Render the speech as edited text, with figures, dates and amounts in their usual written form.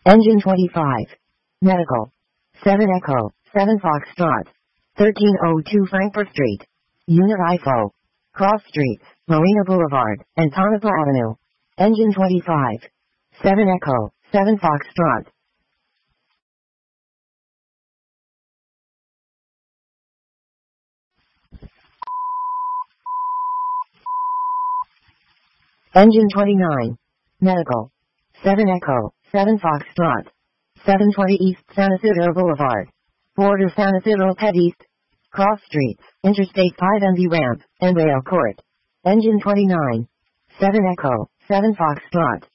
Engine 25. Medical. 7 Echo, 7 Foxtrot. 1302 Frankfurt Street. Unit IFO. Cross Streets, Marina Boulevard, and Tonopah Avenue. Engine 25. 7 Echo, 7 Foxtrot. Engine 29. Medical. 7 Echo, 7 Foxtrot. 720 East San Isidro Boulevard. Border San Isidro Pet East. Cross Streets, Interstate 5 Ramp, and Rail Court. Engine 29. 7 Echo, 7 Foxtrot.